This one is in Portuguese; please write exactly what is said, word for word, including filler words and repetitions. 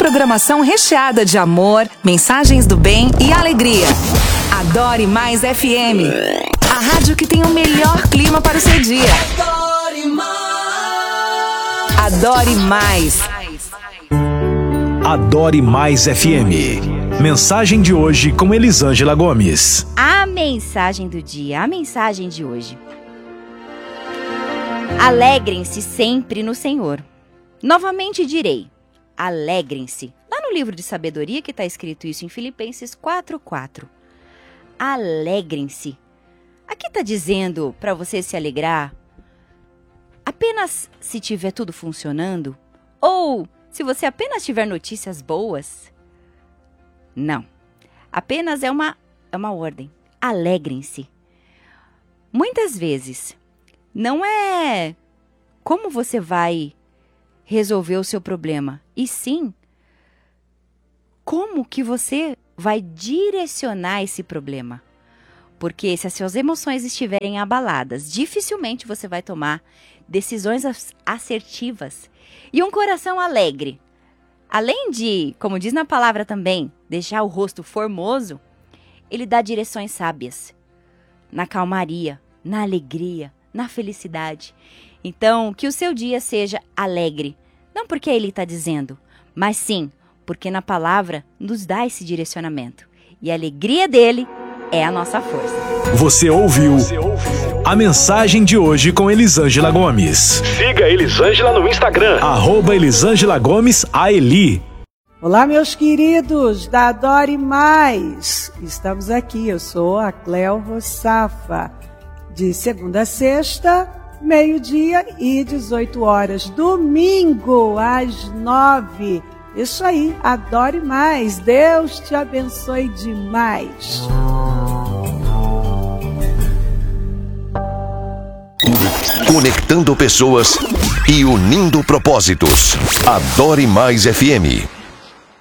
programação recheada de amor, mensagens do bem e alegria. Adore Mais F M, a rádio que tem o melhor clima para o seu dia. Adore Mais. Adore Mais. Adore Mais F M. Mensagem de hoje com Elisângela Gomes. A mensagem do dia, a mensagem de hoje. Alegrem-se sempre no Senhor. Novamente direi, alegrem-se. Lá no livro de sabedoria que está escrito isso em Filipenses quatro, quatro. Alegrem-se. Aqui está dizendo para você se alegrar apenas se tiver tudo funcionando? Ou se você apenas tiver notícias boas? Não. Apenas é uma, é uma ordem. Alegrem-se. Muitas vezes, não é como você vai resolver o seu problema, e sim como que você vai direcionar esse problema. Porque se as suas emoções estiverem abaladas, dificilmente você vai tomar decisões assertivas. E um coração alegre, além de, como diz na palavra também, deixar o rosto formoso, ele dá direções sábias, na calmaria, na alegria, na felicidade. Então, que o seu dia seja alegre, não porque ele está dizendo, mas sim porque na palavra nos dá esse direcionamento. E a alegria dele é a nossa força. Você ouviu a mensagem de hoje com Elisângela Gomes. Siga Elisângela no Instagram, arroba Elisângela Gomes A Eli. Olá, meus queridos da Adore Mais. Estamos aqui, eu sou a Cleo Rossafa. De segunda a sexta, meio-dia e dezoito horas. Domingo, às nove. Isso aí, adore mais. Deus te abençoe demais. Conectando pessoas e unindo propósitos. Adore Mais F M.